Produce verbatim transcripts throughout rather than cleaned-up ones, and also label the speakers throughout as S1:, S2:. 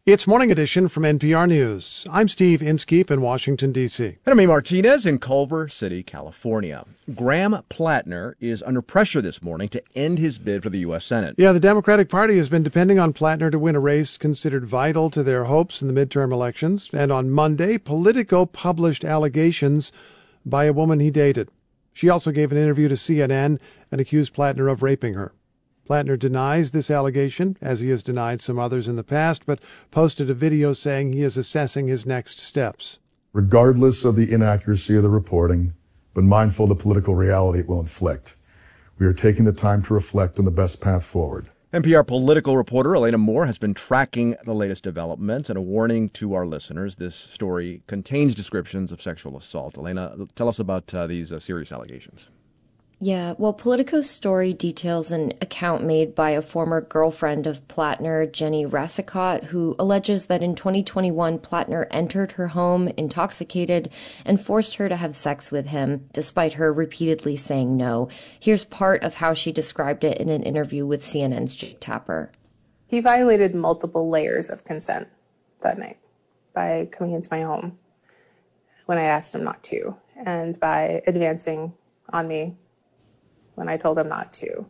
S1: It's Morning Edition from N P R News. I'm Steve Inskeep in Washington, D C.
S2: And I'm Amy Martinez in Culver City, California. Graham Plattner is under pressure this morning to end his bid for the U S Senate.
S1: Yeah, the Democratic Party has been depending on Plattner to win a race considered vital to their hopes in the midterm elections. And on Monday, Politico published allegations by a woman he dated. She also gave an interview to C N N and accused Plattner of raping her. Plattner denies this allegation, as he has denied some others in the past, but posted a video saying he is assessing his next steps.
S3: Regardless of the inaccuracy of the reporting, but mindful of the political reality it will inflict, we are taking the time to reflect on the best path forward.
S2: N P R political reporter Elena Moore has been tracking the latest developments, and a warning to our listeners, this story contains descriptions of sexual assault. Elena, tell us about uh, these uh, serious allegations.
S4: Yeah, well, Politico's story details an account made by a former girlfriend of Plattner, Jenny Rassicot, who alleges that in twenty twenty-one, Plattner entered her home intoxicated and forced her to have sex with him, despite her repeatedly saying no. Here's part of how she described it in an interview with C N N's Jake Tapper.
S5: He violated multiple layers of consent that night by coming into my home when I asked him not to, and by advancing on me when I told him not to.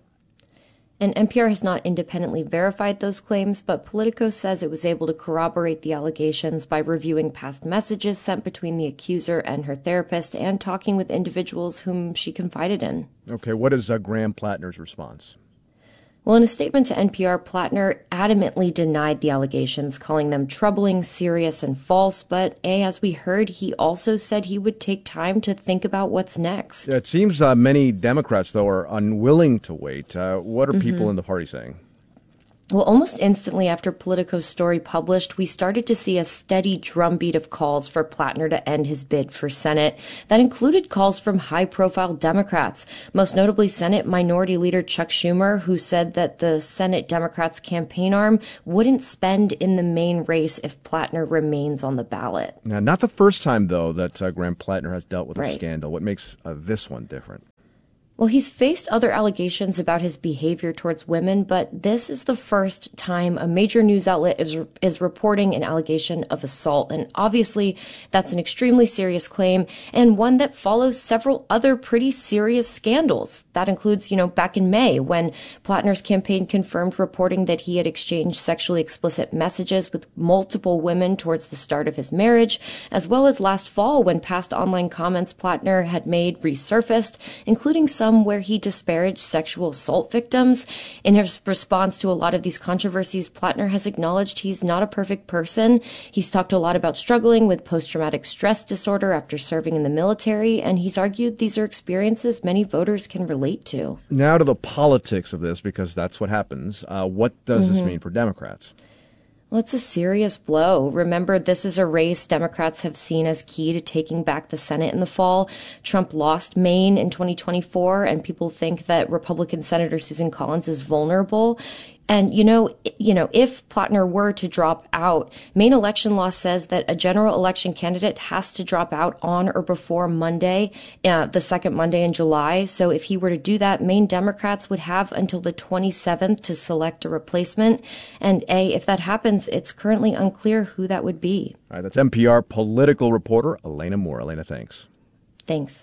S4: And N P R has not independently verified those claims, but Politico says it was able to corroborate the allegations by reviewing past messages sent between the accuser and her therapist and talking with individuals whom she confided in.
S2: Okay, what is uh, Graham Plattner's response?
S4: Well, in a statement to N P R, Plattner adamantly denied the allegations, calling them troubling, serious, and false. But, A, as we heard, he also said he would take time to think about what's next.
S2: It seems uh, many Democrats, though, are unwilling to wait. Uh, what are mm-hmm. people in the party saying?
S4: Well, almost instantly after Politico's story published, we started to see a steady drumbeat of calls for Plattner to end his bid for Senate. That included calls from high-profile Democrats, most notably Senate Minority Leader Chuck Schumer, who said that the Senate Democrats' campaign arm wouldn't spend in the main race if Plattner remains on the ballot.
S2: Now, not the first time, though, that uh, Graham Plattner has dealt with
S4: right.
S2: a scandal. What makes uh, this one different?
S4: Well, he's faced other allegations about his behavior towards women, but this is the first time a major news outlet is is reporting an allegation of assault. And obviously, that's an extremely serious claim and one that follows several other pretty serious scandals. That includes, you know, back in May when Plattner's campaign confirmed reporting that he had exchanged sexually explicit messages with multiple women towards the start of his marriage, as well as last fall when past online comments Plattner had made resurfaced, including some where he disparaged sexual assault victims. In his response to a lot of these controversies, Plattner has acknowledged he's not a perfect person. He's talked a lot about struggling with post-traumatic stress disorder after serving in the military, and he's argued these are experiences many voters can relate to.
S2: Now to the politics of this, because that's what happens. Uh, what does mm-hmm. this mean for Democrats?
S4: Well, it's a serious blow. Remember, this is a race Democrats have seen as key to taking back the Senate in the fall. Trump lost Maine in twenty twenty-four, and people think that Republican Senator Susan Collins is vulnerable. And, you know, you know, if Plattner were to drop out, Maine election law says that a general election candidate has to drop out on or before Monday, uh, the second Monday in July. So if he were to do that, Maine Democrats would have until the twenty-seventh to select a replacement. And A, if that happens, it's currently unclear who that would be.
S2: All right, that's N P R political reporter Elena Moore. Elena, thanks.
S4: Thanks.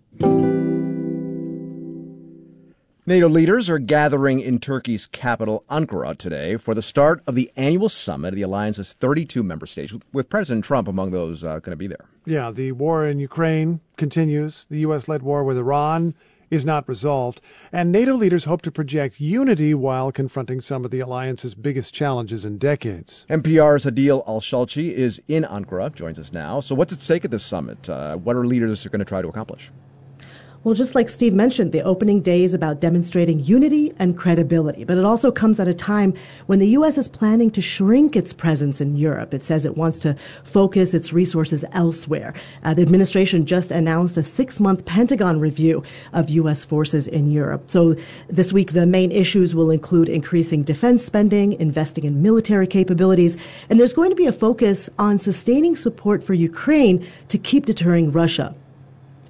S2: NATO leaders are gathering in Turkey's capital, Ankara, today for the start of the annual summit of the alliance's thirty-two member states, with, with President Trump among those uh, going to be there.
S1: Yeah, the war in Ukraine continues. The U S-led war with Iran is not resolved. And NATO leaders hope to project unity while confronting some of the alliance's biggest challenges in decades.
S2: N P R's Adil Al-Shalchi is in Ankara, joins us now. So what's at stake at this summit? Uh, what are leaders going to try to accomplish?
S6: Well, just like Steve mentioned, the opening day is about demonstrating unity and credibility. But it also comes at a time when the U S is planning to shrink its presence in Europe. It says it wants to focus its resources elsewhere. Uh, the administration just announced a six-month Pentagon review of U S forces in Europe. So this week, the main issues will include increasing defense spending, investing in military capabilities, and there's going to be a focus on sustaining support for Ukraine to keep deterring Russia.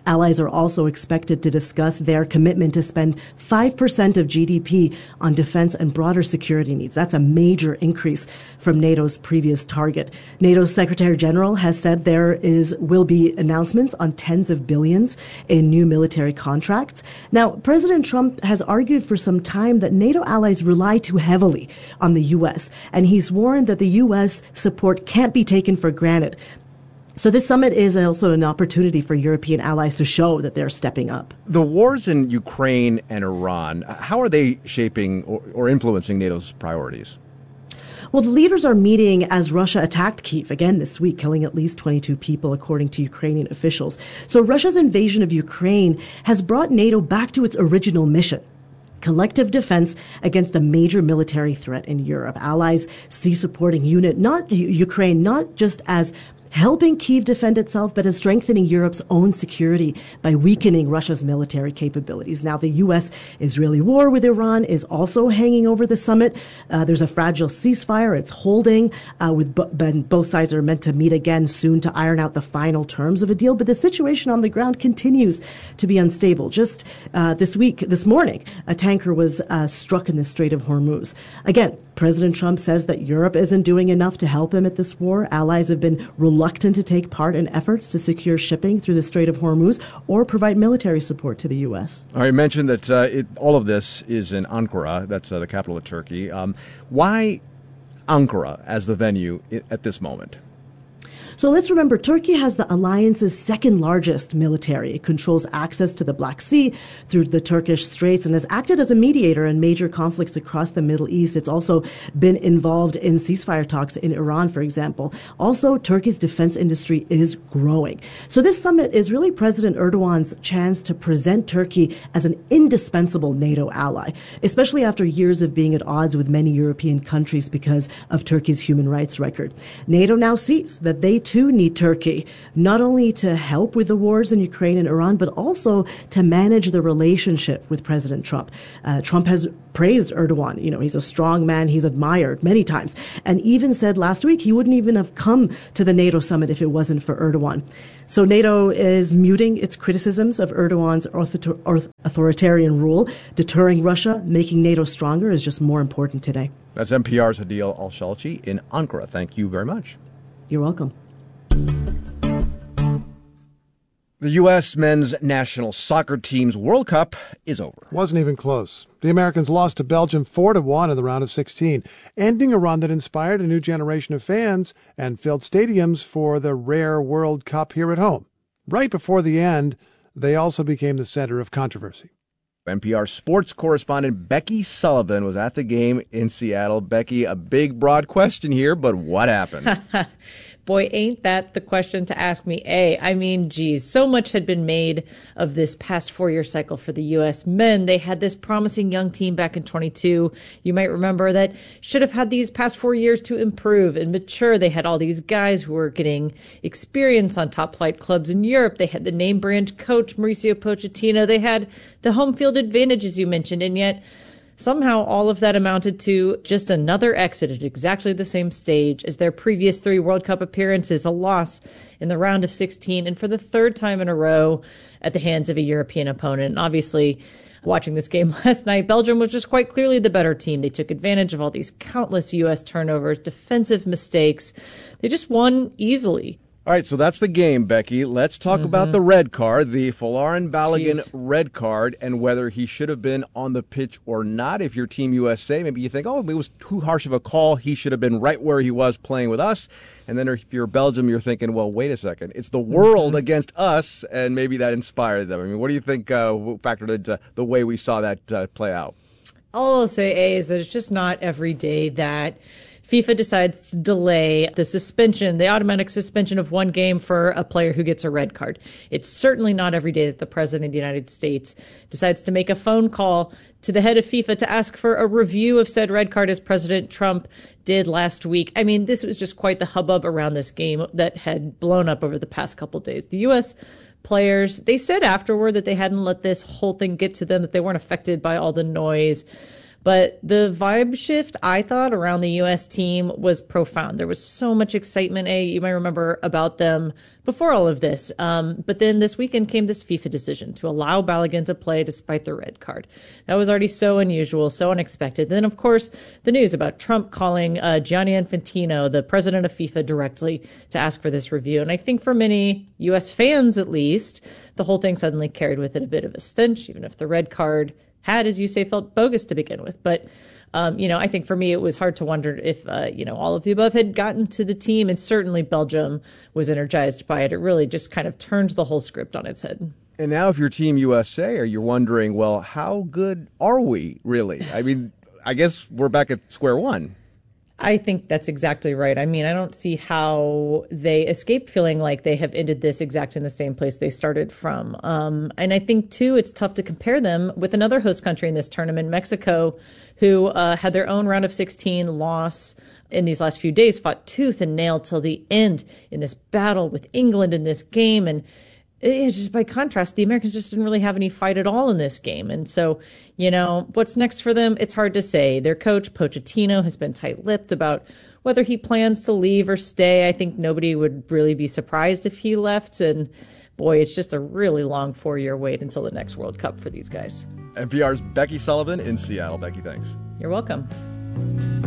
S6: Allies are also expected to discuss their commitment to spend five percent of G D P on defense and broader security needs. That's a major increase from NATO's previous target. NATO's Secretary General has said there is will be announcements on tens of billions in new military contracts. Now, President Trump has argued for some time that NATO allies rely too heavily on the U S, and he's warned that the U S support can't be taken for granted. So this summit is also an opportunity for European allies to show that they're stepping up.
S2: The wars in Ukraine and Iran, how are they shaping or, or influencing NATO's priorities?
S6: Well, the leaders are meeting as Russia attacked Kyiv again this week, killing at least twenty-two people, according to Ukrainian officials. So Russia's invasion of Ukraine has brought NATO back to its original mission: collective defense against a major military threat in Europe. Allies see supporting unit, not U- Ukraine, not just as helping Kyiv defend itself, but as strengthening Europe's own security by weakening Russia's military capabilities. Now, the U S-Israeli war with Iran is also hanging over the summit. Uh, there's a fragile ceasefire. It's holding. Uh, with bo- both sides are meant to meet again soon to iron out the final terms of a deal. But the situation on the ground continues to be unstable. Just uh, this week, this morning, a tanker was uh, struck in the Strait of Hormuz. Again, President Trump says that Europe isn't doing enough to help him at this war. Allies have been reluctant to take part in efforts to secure shipping through the Strait of Hormuz or provide military support to the U S.
S2: All right, you mentioned that uh, it, all of this is in Ankara. That's uh, the capital of Turkey. Um, why Ankara as the venue at this moment?
S6: So let's remember, Turkey has the alliance's second largest military. It controls access to the Black Sea through the Turkish Straits and has acted as a mediator in major conflicts across the Middle East. It's also been involved in ceasefire talks in Iran, for example. Also, Turkey's defense industry is growing. So this summit is really President Erdogan's chance to present Turkey as an indispensable NATO ally, especially after years of being at odds with many European countries because of Turkey's human rights record. NATO now sees that they too need Turkey, not only to help with the wars in Ukraine and Iran, but also to manage the relationship with President Trump. Uh, Trump has praised Erdogan. You know, he's a strong man. He's admired many times, and even said last week he wouldn't even have come to the NATO summit if it wasn't for Erdogan. So NATO is muting its criticisms of Erdogan's authoritarian rule. Deterring Russia, making NATO stronger is just more important today.
S2: That's N P R's Hadeel Al-Shalchi in Ankara. Thank you very much.
S6: You're welcome.
S2: The U S men's national soccer team's World Cup is over.
S1: Wasn't even close. The Americans lost to Belgium four to one in the round of sixteen, ending a run that inspired a new generation of fans and filled stadiums for the rare World Cup here at home. Right before the end, they also became the center of controversy.
S2: N P R sports correspondent Becky Sullivan was at the game in Seattle. Becky, a big, broad question here, but what happened?
S7: Boy, ain't that the question to ask me. A, I mean, geez, so much had been made of this past four-year cycle for the U S men. They had this promising young team back in twenty-two. You might remember that should have had these past four years to improve and mature. They had all these guys who were getting experience on top-flight clubs in Europe. They had the name-brand coach, Mauricio Pochettino. They had the home field advantage, as you mentioned, and yet somehow all of that amounted to just another exit at exactly the same stage as their previous three World Cup appearances, a loss in the round of sixteen, and for the third time in a row at the hands of a European opponent. And obviously, watching this game last night, Belgium was just quite clearly the better team. They took advantage of all these countless U S turnovers, defensive mistakes. They just won easily.
S2: All right, so that's the game, Becky. Let's talk mm-hmm. about the red card, the Folarin Balogun Jeez. red card, and whether he should have been on the pitch or not. If you're Team U S A, maybe you think, oh, it was too harsh of a call. He should have been right where he was playing with us. And then if you're Belgium, you're thinking, well, wait a second. It's the world mm-hmm. against us, and maybe that inspired them. I mean, what do you think uh, factored into the way we saw that uh, play out?
S7: All I'll say, A, is that it's just not every day that FIFA decides to delay the suspension, the automatic suspension of one game for a player who gets a red card. It's certainly not every day that the President of the United States decides to make a phone call to the head of FIFA to ask for a review of said red card, as President Trump did last week. I mean, this was just quite the hubbub around this game that had blown up over the past couple days. The U S players, they said afterward that they hadn't let this whole thing get to them, that they weren't affected by all the noise. But the vibe shift, I thought, around the U S team was profound. There was so much excitement, A, you might remember, about them before all of this. Um, but then this weekend came this FIFA decision to allow Balogun to play despite the red card. That was already so unusual, so unexpected. Then, of course, the news about Trump calling uh, Gianni Infantino, the president of FIFA, directly to ask for this review. And I think for many U S fans, at least, the whole thing suddenly carried with it a bit of a stench, even if the red card had, as you say, felt bogus to begin with. But, um, you know, I think for me, it was hard to wonder if, uh, you know, all of the above had gotten to the team. And certainly Belgium was energized by it. It really just kind of turned the whole script on its head.
S2: And now if you're Team U S A, are you wondering, well, how good are we really? I mean, I guess we're back at square one.
S7: I think that's exactly right. I mean, I don't see how they escape feeling like they have ended this exact in the same place they started from. Um, and I think, too, it's tough to compare them with another host country in this tournament, Mexico, who uh, had their own round of sixteen loss in these last few days, fought tooth and nail till the end in this battle with England in this game. And it's just, by contrast, the Americans just didn't really have any fight at all in this game. And so, you know, what's next for them? It's hard to say. Their coach, Pochettino, has been tight-lipped about whether he plans to leave or stay. I think nobody would really be surprised if he left. And boy, it's just a really long four-year wait until the next World Cup for these guys.
S2: N P R's Becky Sullivan in Seattle. Becky, thanks.
S7: You're welcome.